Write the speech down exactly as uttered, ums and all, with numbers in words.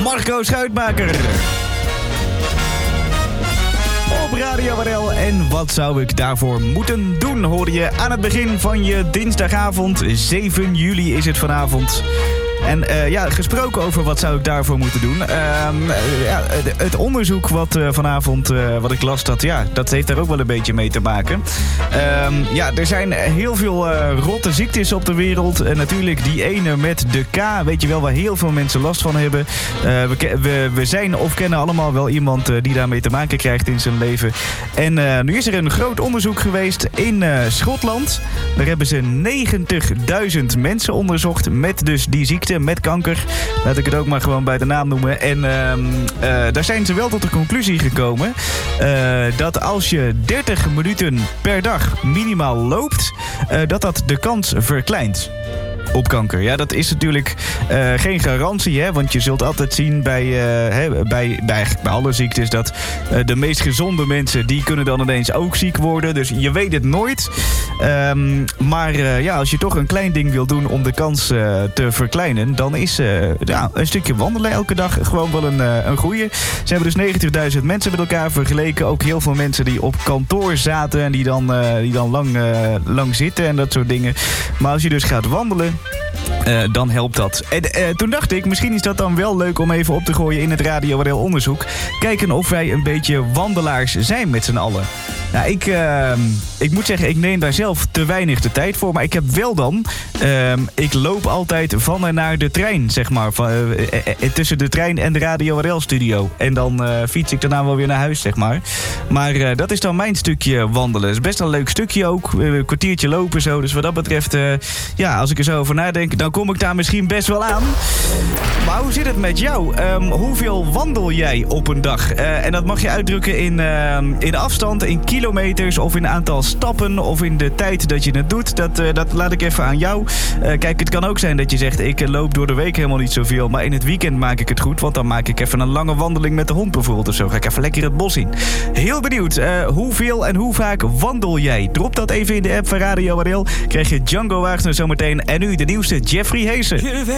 Marco Schuitmaker. Op Radio R L. En wat zou ik daarvoor moeten doen, hoorde je aan het begin van je dinsdagavond. zeven juli is het vanavond. En uh, ja, gesproken over wat zou ik daarvoor moeten doen. Uh, ja, het onderzoek wat uh, vanavond, uh, wat ik las, dat, ja, dat heeft daar ook wel een beetje mee te maken. Uh, ja, er zijn heel veel uh, rotte ziektes op de wereld. En natuurlijk die ene met de K, weet je wel, waar heel veel mensen last van hebben. Uh, we, we, we zijn of kennen allemaal wel iemand uh, die daarmee te maken krijgt in zijn leven. En uh, nu is er een groot onderzoek geweest in uh, Schotland. Daar hebben ze negentigduizend mensen onderzocht met dus die ziekte. Met kanker. Laat ik het ook maar gewoon bij de naam noemen. En uh, uh, daar zijn ze wel tot de conclusie gekomen uh, dat als je dertig minuten per dag minimaal loopt, uh, dat dat de kans verkleint op kanker. Ja, dat is natuurlijk uh, geen garantie, hè, want je zult altijd zien bij, uh, hè, bij, bij, bij alle ziektes dat uh, de meest gezonde mensen, die kunnen dan ineens ook ziek worden. Dus je weet het nooit. Um, maar uh, ja, als je toch een klein ding wil doen om de kans uh, te verkleinen, dan is uh, ja, een stukje wandelen elke dag gewoon wel een, uh, een goeie. Ze hebben dus negentigduizend mensen met elkaar vergeleken. Ook heel veel mensen die op kantoor zaten en die dan, uh, die dan lang, uh, lang zitten en dat soort dingen. Maar als je dus gaat wandelen, Uh, dan helpt dat. En uh, toen dacht ik, misschien is dat dan wel leuk om even op te gooien in het Radio R L onderzoek. Kijken of wij een beetje wandelaars zijn met z'n allen. Nou, ik, uh, ik moet zeggen, ik neem daar zelf te weinig de tijd voor. Maar ik heb wel dan, uh, ik loop altijd van en naar de trein, zeg maar. Van, uh, uh, tussen de trein en de Radio R L studio. En dan uh, fiets ik daarna wel weer naar huis, zeg maar. Maar uh, dat is dan mijn stukje wandelen. Het is best een leuk stukje ook. Uh, een kwartiertje lopen zo. Dus wat dat betreft, uh, ja, als ik er zo over nadenk, dan kom ik daar misschien best wel aan. Maar hoe zit het met jou? Um, hoeveel wandel jij op een dag? Uh, en dat mag je uitdrukken in, uh, in afstand, in kilometers of in aantal stappen of in de tijd dat je het doet. Dat, uh, dat laat ik even aan jou. Uh, kijk, het kan ook zijn dat je zegt, ik loop door de week helemaal niet zoveel, maar in het weekend maak ik het goed, want dan maak ik even een lange wandeling met de hond bijvoorbeeld of zo. Ga ik even lekker het bos in. Heel benieuwd, uh, hoeveel en hoe vaak wandel jij? Drop dat even in de app van Radio R L. Krijg je Django Wagner zometeen en nu de nieuwste Jeffrey Heesen.